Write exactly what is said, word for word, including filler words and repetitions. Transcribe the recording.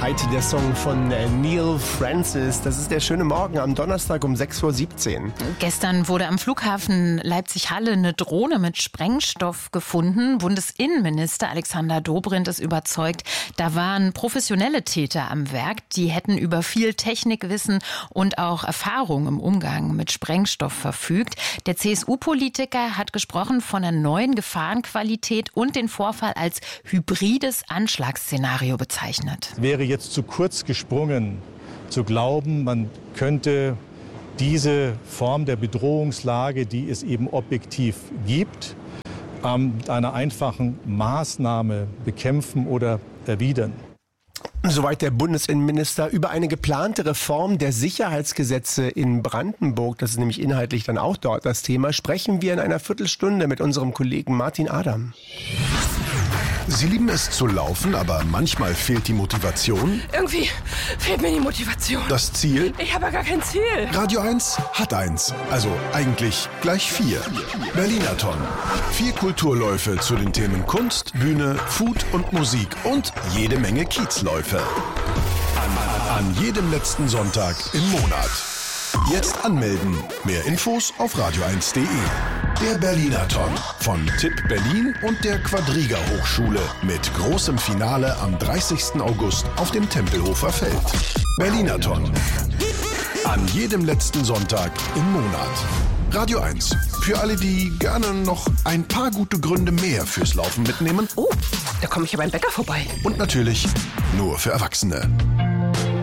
Heidi, der Song von Neil Francis. Das ist der schöne Morgen am Donnerstag um sechs Uhr siebzehn. Gestern wurde am Flughafen Leipzig-Halle eine Drohne mit Sprengstoff gefunden. Bundesinnenminister Alexander Dobrindt ist überzeugt, da waren professionelle Täter am Werk. Die hätten über viel Technikwissen und auch Erfahrung im Umgang mit Sprengstoff verfügt. Der C S U-Politiker hat gesprochen von einer neuen Gefahrenqualität und den Vorfall als hybrides Anschlagsszenario bezeichnet. Es wäre jetzt zu kurz gesprungen, zu glauben, man könnte diese Form der Bedrohungslage, die es eben objektiv gibt, mit einer einfachen Maßnahme bekämpfen oder erwidern. Soweit der Bundesinnenminister. Über eine geplante Reform der Sicherheitsgesetze in Brandenburg, das ist nämlich inhaltlich dann auch dort das Thema, sprechen wir in einer Viertelstunde mit unserem Kollegen Martin Adam. Sie lieben es zu laufen, aber manchmal fehlt die Motivation. Irgendwie fehlt mir die Motivation. Das Ziel? Ich habe ja gar kein Ziel. Radio eins hat eins. Also eigentlich gleich vier. Berlinathon. Vier Kulturläufe zu den Themen Kunst, Bühne, Food und Musik und jede Menge Kiezläufe. An, an jedem letzten Sonntag im Monat. Jetzt anmelden. Mehr Infos auf radio eins punkt de. Der Berlinathon von Tipp Berlin und der Quadriga Hochschule mit großem Finale am dreißigsten August auf dem Tempelhofer Feld. Berlinathon. An jedem letzten Sonntag im Monat. Radio eins. Für alle, die gerne noch ein paar gute Gründe mehr fürs Laufen mitnehmen. Oh, da komme ich ja beim Bäcker vorbei. Und natürlich nur für Erwachsene.